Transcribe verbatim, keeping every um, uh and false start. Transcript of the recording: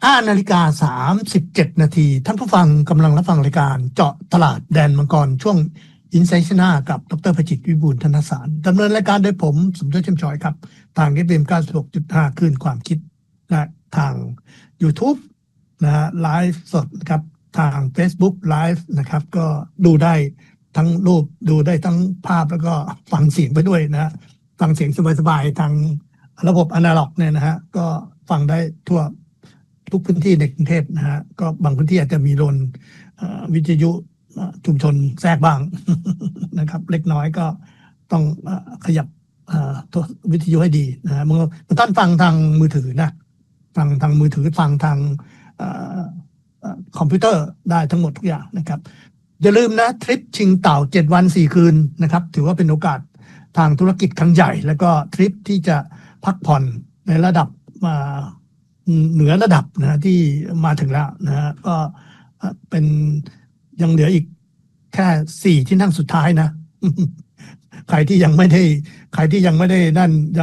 ห้านาฬิกาสามสิบเจ็ดนาทีท่านผู้ฟังกำลังรับฟังรายการเจาะตลาดแดนมังกรช่วงอินไซต์หน้ากับดร.ประจิตรวิบูลย์ธนสารดำเนินรายการโดยผมสมยศเช่มช้อยครับทาง เอฟ เอ็ม เก้าสิบหกจุดห้า คลื่นความคิดและทาง YouTube นะฮะไลฟ์สดนะครับทาง Facebook Live นะครับก็ดูได้ทั้งรูปดูได้ทั้งภาพแล้วก็ฟังเสียงไปด้วยนะฮะฟังเสียงสบายๆทางระบบอนาล็อกเนี่ยนะฮะก็ฟังได้ทั่วทุกพื้นที่ในกรุงเทพนะฮะก็บางพื้นที่อาจจะมีโดนวิทยุชุมชนแทรกบ้าง นะครับเล็กน้อยก็ต้องขยับวิทยุให้ดีนะฮะเมื่อท่านฟังทางมือถือนะฟังทางมือถือฟังทางคอมพิวเตอร์ได้ทั้งหมดทุกอย่างนะครับอย่าลืมนะทริปชิงเต่าเจ็ดวันสี่คืนนะครับถือว่าเป็นโอกาสทางธุรกิจครั้งใหญ่แล้วก็ทริปที่จะพักผ่อนในระดับมาเหนือระดับนะที่มาถึงแล้วนะฮะก็เป็นยังเหลืออีกแค่สี่ที่นั่งสุดท้ายนะ ใครที่ยังไม่ได้ใครที่ยังไม่ได้นั่น